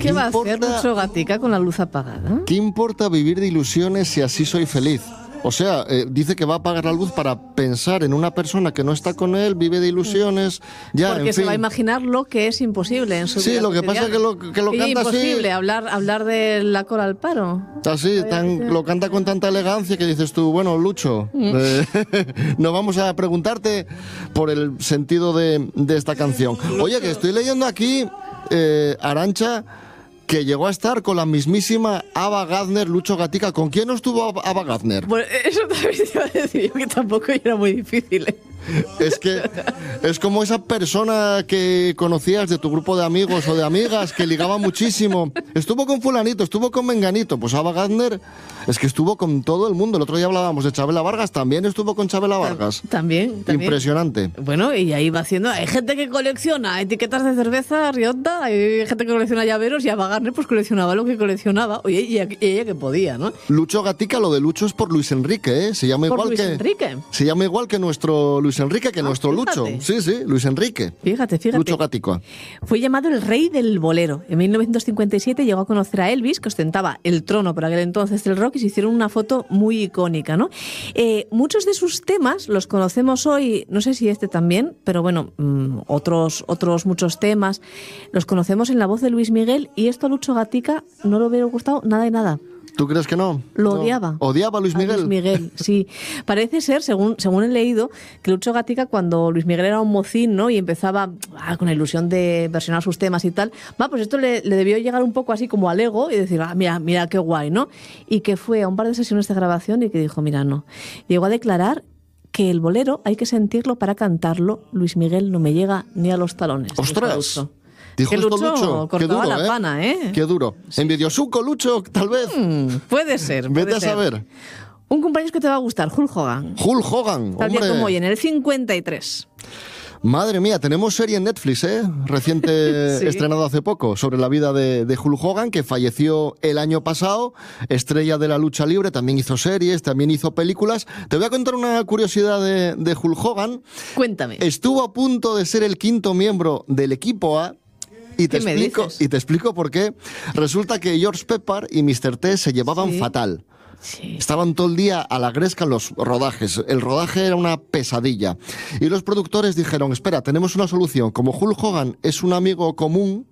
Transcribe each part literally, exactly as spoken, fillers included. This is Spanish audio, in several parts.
¿Qué, ¿Qué va importa, a hacer Lucho Gatica con la luz apagada? ¿Qué importa vivir de ilusiones si así soy feliz? O sea, eh, dice que va a apagar la luz para pensar en una persona que no está con él, vive de ilusiones, ya, Porque en se fin. va a imaginar lo que es imposible en su sí, vida. Sí, lo que cotidiana. pasa es que lo, que lo y canta así. imposible hablar, hablar de la cola al paro. Así, tan, lo canta con tanta elegancia que dices tú, bueno, Lucho, mm. eh, nos vamos a preguntarte por el sentido de, de esta canción. Oye, que estoy leyendo aquí, eh, Arantxa, que llegó a estar con la mismísima Ava Gardner, Lucho Gatica. ¿Con quién no estuvo Ava Gardner? Bueno, eso también te iba a decir yo, que tampoco era muy difícil, ¿eh? Es que es como esa persona que conocías de tu grupo de amigos o de amigas que ligaba muchísimo. Estuvo con fulanito, estuvo con menganito. Pues Ava Gardner es que estuvo con todo el mundo. El otro día hablábamos de Chabela Vargas, también estuvo con Chabela Vargas. También, también. Impresionante. Bueno, y ahí va haciendo... Hay gente que colecciona etiquetas de cerveza, Rioja, hay gente que colecciona llaveros y Ava Gardner pues coleccionaba lo que coleccionaba. Oye, y ella, y ella que podía, ¿no? Lucho Gatica, lo de Lucho es por Luis Enrique, ¿eh? Se llama ¿Por igual Luis que... Enrique? Se llama igual que nuestro Luis Enrique, que ah, nuestro fíjate. Lucho. Sí, sí, Luis Enrique. Fíjate, fíjate. Lucho Gatica. Fue llamado el rey del bolero. En mil novecientos cincuenta y siete llegó a conocer a Elvis, que ostentaba el trono por aquel entonces del rock, y se hicieron una foto muy icónica, ¿no? Eh, muchos de sus temas los conocemos hoy, no sé si este también, pero bueno, mmm, otros, otros muchos temas los conocemos en la voz de Luis Miguel, y esto a Lucho Gatica no le hubiera gustado nada y nada. ¿Tú crees que no? Lo no. odiaba. ¿Odiaba a Luis Miguel? A Luis Miguel, sí. Parece ser, según, según he leído, que Lucho Gatica, cuando Luis Miguel era un mocín, ¿no?, y empezaba ah, con la ilusión de versionar sus temas y tal, va, pues esto le, le debió llegar un poco así como al ego y decir, ah, mira, mira qué guay, ¿no? Y que fue a un par de sesiones de grabación y que dijo, mira, no. Llegó a declarar que el bolero hay que sentirlo para cantarlo. Luis Miguel no me llega ni a los talones. ¡Ostras! Dijo que esto Lucho, Lucho qué duro, la ¿eh? pana, ¿eh? Qué duro. Sí. Envidiosuco, Lucho, tal vez. Mm, puede ser. Puede Vete ser. a saber. Un cumpleaños que te va a gustar, Hulk Hogan. Hulk Hogan, Tal hombre. día como hoy, en el cincuenta y tres. Madre mía, tenemos serie en Netflix, ¿eh? Reciente sí. estrenado hace poco, sobre la vida de, de Hulk Hogan, que falleció el año pasado, estrella de la lucha libre, también hizo series, también hizo películas. Te voy a contar una curiosidad de, de Hulk Hogan. Cuéntame. Estuvo a punto de ser el quinto miembro del equipo A. Y te, explico, y te explico por qué. Resulta que George Pepper y mister T se llevaban sí. fatal. Sí. Estaban todo el día a la gresca en los rodajes. El rodaje era una pesadilla. Y los productores dijeron, espera, tenemos una solución. Como Hulk Hogan es un amigo común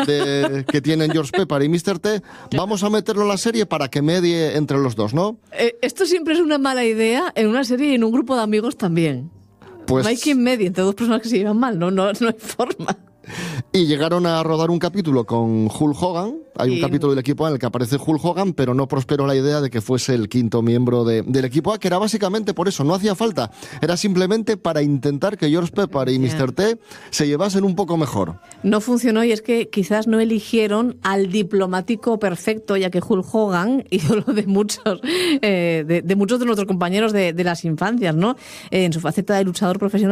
de, que tienen George Pepper y mister T, vamos a meterlo en la serie para que medie entre los dos, ¿no? Eh, esto siempre es una mala idea en una serie y en un grupo de amigos también. Pues... No hay quien medie entre dos personas que se llevan mal, no, no, no hay forma. Y llegaron a rodar un capítulo con Hulk Hogan. Hay un y... capítulo del equipo A en el que aparece Hulk Hogan, pero no prosperó la idea de que fuese el quinto miembro de, del equipo A, que era básicamente por eso, no hacía falta. Era simplemente para intentar que George Pepper y mister T se llevasen un poco mejor. No funcionó, y es que quizás no eligieron al diplomático perfecto, ya que Hulk Hogan, ídolo de muchos, eh, de, de muchos de nuestros compañeros de, de las infancias, ¿no? Eh, en su faceta de luchador profesional,